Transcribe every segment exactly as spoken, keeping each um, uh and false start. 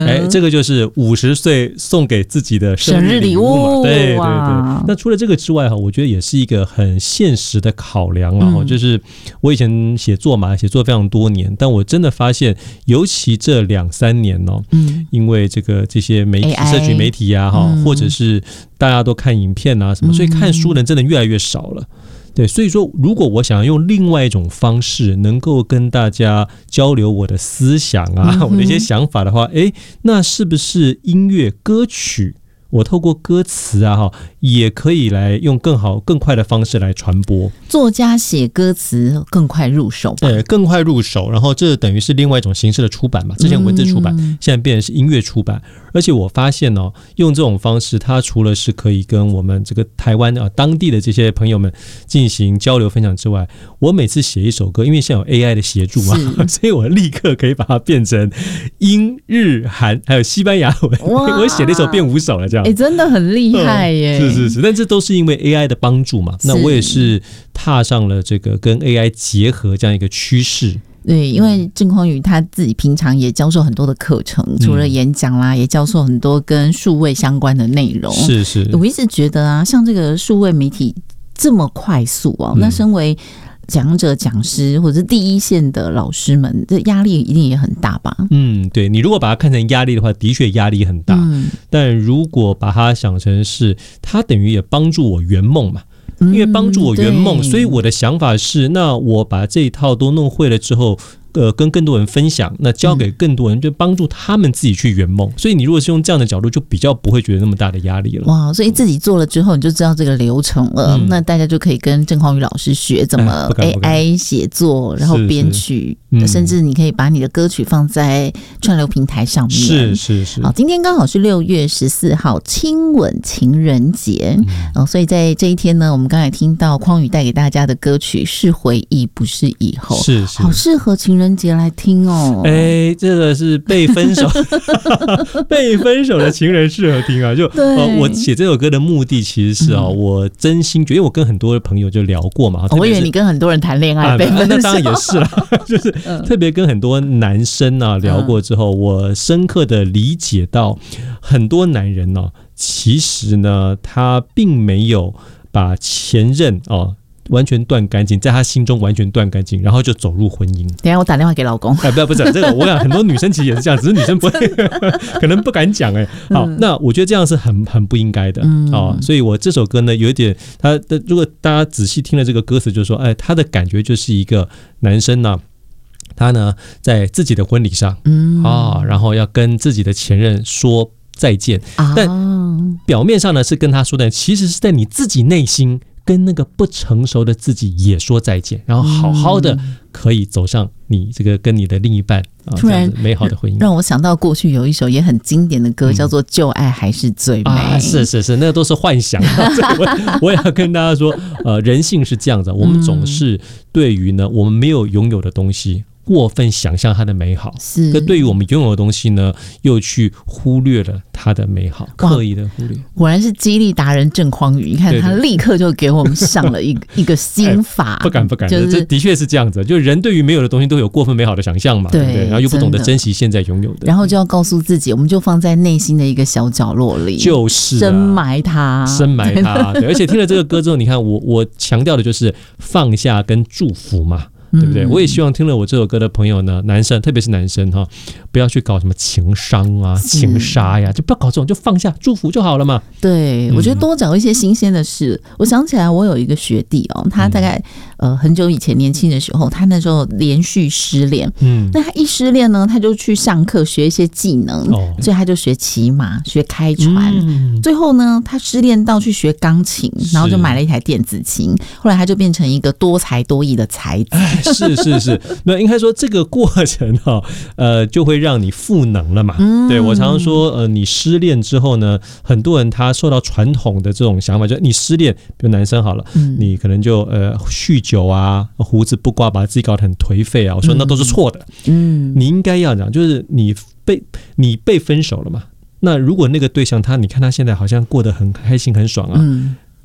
哎，这个就是五十岁送给自己的生日礼物嘛。对对对。那除了这个之外哈，我觉得也是一个很现实的考量了哈、嗯。就是我以前写作嘛，写作非常多年，但我真的发现，尤其这两三年哦，嗯，因为这个这些媒体、社群媒体啊哈、嗯，或者是大家都看影片啊什么，所以看书人真的越来越少了。对，所以说，如果我想要用另外一种方式，能够跟大家交流我的思想啊，嗯、我的一些想法的话，哎，那是不是音乐歌曲？我透过歌词啊，哈，也可以来用更好、更快的方式来传播。 作家写歌词更快入手吧， 对，更快入手。然后这等于是另外一种形式的出版嘛，之前文字出版，嗯、现在变成是音乐出版。而且我发现哦，用这种方式，它除了是可以跟我们这个台湾啊当地的这些朋友们进行交流分享之外，我每次写一首歌，因为现在有 A I 的协助嘛，所以我立刻可以把它变成英、日、韩还有西班牙文。我写了一首变五首了，这样。 哎、欸，真的很厉害耶、 嗯！是是是，但这都是因为 A I 的帮助嘛。那我也是踏上了这个跟 A I 结合这样一个趋势。 对，因为郑匡宇他自己平常也教授很多的课程，除了演讲啦、嗯，也教授很多跟数位相关的内容。 是是， 我一直觉得啊，像这个数位媒体这么快速啊，嗯、那身为讲者、讲师或者是第一线的老师们，这压力一定也很大吧？ 嗯，对，你如果把它看成压力的话，的确压力很大。嗯，但如果把它想成是，它等于也帮助我圆梦嘛。因为帮助我圆梦、嗯，所以我的想法是，那我把这一套都弄会了之后，呃，跟更多人分享，那交给更多人，就帮助他们自己去圆梦。所以你如果是用这样的角度，就比较不会觉得那么大的压力了。 哇！所以自己做了之后，你就知道这个流程了。嗯、那大家就可以跟郑匡宇老师学怎么 A I 写作，然后编曲，嗯、甚至你可以把你的歌曲放在串流平台上面。 是是是。 好，今天刚好是六月十四号，亲吻情人节、嗯哦。所以在这一天呢，我们刚才听到匡宇带给大家的歌曲是回忆，不是以后， 是是， 好适合情人人节来听哦。 哎，这个是被分手被分手的情人适合听啊。就、呃、我写这首歌的目的其实是啊、哦嗯，我真心觉得，因为我跟很多朋友就聊过嘛。 我以为你跟很多人谈恋爱被分手、啊、 那当然也是啦，就是特别跟很多男生啊聊过之后，我深刻的理解到，很多男人呢、啊，其实呢，他并没有把前任哦。完全断干净，在他心中完全断干净，然后就走入婚姻。 等一下我打电话给老公。 哎，不要不是这个，我想很多女生其实也是这样，只是女生不会，可能不敢讲哎。好、嗯，那我觉得这样是很很不应该的、嗯哦、所以我这首歌呢，有一点，他的如果大家仔细听了这个歌词，就是说，哎，他的感觉就是一个男生呢、啊，他呢在自己的婚礼上，嗯啊、哦，然后要跟自己的前任说再见，啊、但表面上呢是跟他说的，其实是在你自己内心。跟那个不成熟的自己也说再见，然后好好的可以走上你这个跟你的另一半啊， 突然美好的婚姻， 让我想到过去有一首也很经典的歌，嗯、叫做《旧爱还是最美》 啊，是是是，那个都是幻想。我, 我也要跟大家说，呃，人性是这样子，我们总是对于呢我们没有拥有的东西。过分想象它的美好，是。可对于我们拥有的东西呢，又去忽略了它的美好，刻意的忽略。 果然是激励达人郑匡宇，你看他立刻就给我们上了一个一个心法、 哎。不敢不敢、就是，这的确是这样子。就人对于没有的东西都有过分美好的想象嘛，对不对？然后又不懂得珍惜现在拥有的， 然后就要告诉自己，我们就放在内心的一个小角落里， 就是、啊、 深埋它， 深埋它。对，而且听了这个歌之后，你看我我强调的就是放下跟祝福嘛。对不对？我也希望听了我这首歌的朋友呢，男生特别是男生哈，不要去搞什么情伤啊、情杀呀，就不要搞这种，就放下祝福就好了嘛。 对，嗯、我觉得多找一些新鲜的事。我想起来，我有一个学弟哦，他大概、嗯、呃很久以前年轻的时候，他那时候连续失恋，嗯，那他一失恋呢，他就去上课学一些技能，哦、所以他就学骑马、学开船，嗯、最后呢，他失恋到去学钢琴，然后就买了一台电子琴，后来他就变成一个多才多艺的才子。 是是是，没有应该说这个过程哈、哦，呃，就会让你赋能了嘛。嗯、对我常常说，呃，你失恋之后呢，很多人他受到传统的这种想法，就是你失恋，比如男生好了，嗯、你可能就呃酗酒啊，胡子不刮，把自己搞得很颓废啊。我说那都是错的。嗯，你应该要讲，就是你被你被分手了嘛。那如果那个对象他，你看他现在好像过得很开心很爽啊。嗯，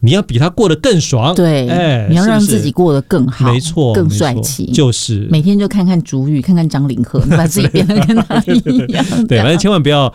你要比他过得更爽， 对，哎，你要让自己过得更好， 没错， 更帅气， 就是每天就看看竹宇，看看张凌赫，你把自己变得跟他一样。 对，反正千万不要